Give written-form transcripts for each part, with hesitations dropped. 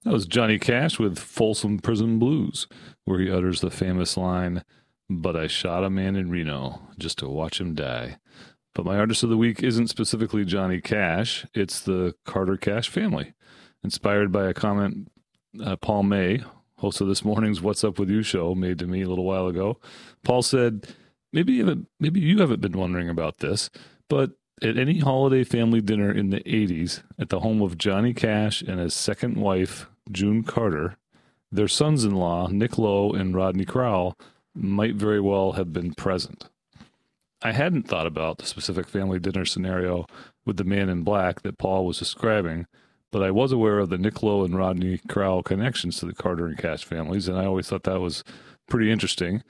That was Johnny Cash with Folsom Prison Blues, where he utters the famous line, "But I shot a man in Reno just to watch him die." But my artist of the week isn't specifically Johnny Cash, it's the Carter Cash family. Inspired by a comment Paul May, host of this morning's What's Up With You show, made to me a little while ago. Paul said, maybe you haven't been wondering about this, but at any holiday family dinner in the 80s at the home of Johnny Cash and his second wife, June Carter, their sons-in-law, Nick Lowe and Rodney Crowell, might very well have been present. I hadn't thought about the specific family dinner scenario with the man in black that Paul was describing, but I was aware of the Nick Lowe and Rodney Crowell connections to the Carter and Cash families, and I always thought that was pretty interesting,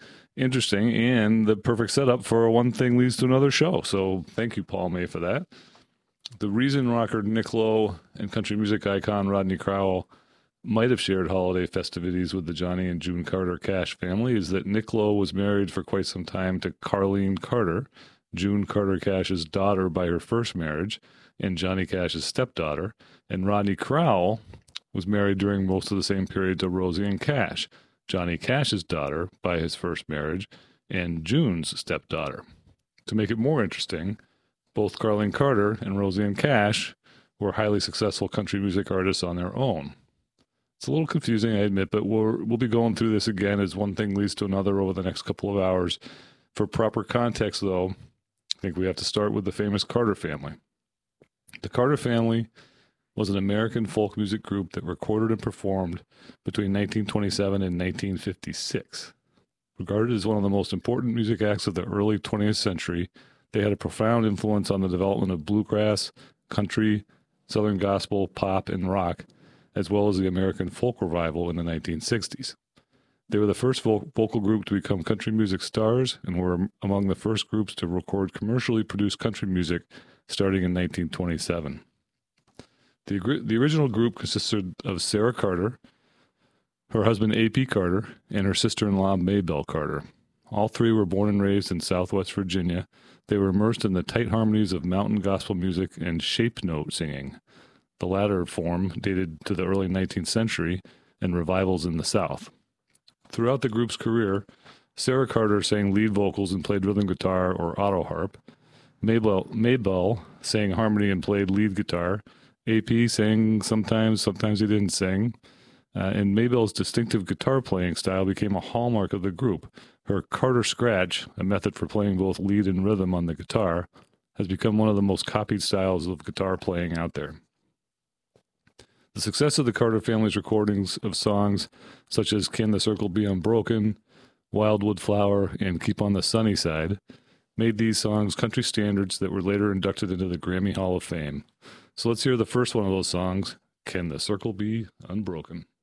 and the perfect setup for a One Thing Leads to Another show. So thank you, Paul May, for that. The reason rocker Nick Lowe and country music icon Rodney Crowell might have shared holiday festivities with the Johnny and June Carter Cash family is that Nick Lowe was married for quite some time to Carlene Carter, June Carter Cash's daughter by her first marriage, and Johnny Cash's stepdaughter, and Rodney Crowell was married during most of the same period to Roseanne Cash, Johnny Cash's daughter by his first marriage, and June's stepdaughter. To make it more interesting, both Carlene Carter and Roseanne Cash were highly successful country music artists on their own. It's a little confusing, I admit, but we'll be going through this again as one thing leads to another over the next couple of hours. For proper context, though, I think we have to start with the famous Carter family. The Carter family was an American folk music group that recorded and performed between 1927 and 1956. Regarded as one of the most important music acts of the early 20th century, they had a profound influence on the development of bluegrass, country, southern gospel, pop, and rock, as well as the American folk revival in the 1960s. They were the first vocal group to become country music stars and were among the first groups to record commercially produced country music starting in 1927. The original group consisted of Sarah Carter, her husband A.P. Carter, and her sister-in-law Maybelle Carter. All three were born and raised in Southwest Virginia. They were immersed in the tight harmonies of mountain gospel music and shape note singing. The latter form dated to the early 19th century and revivals in the South. Throughout the group's career, Sarah Carter sang lead vocals and played rhythm guitar or auto harp. Maybelle sang harmony and played lead guitar. AP sang sometimes he didn't sing. And Maybelle's distinctive guitar playing style became a hallmark of the group. Her Carter scratch, a method for playing both lead and rhythm on the guitar, has become one of the most copied styles of guitar playing out there. The success of the Carter family's recordings of songs such as Can the Circle Be Unbroken, Wildwood Flower, and Keep on the Sunny Side made these songs country standards that were later inducted into the Grammy Hall of Fame. So let's hear the first one of those songs, Can the Circle Be Unbroken?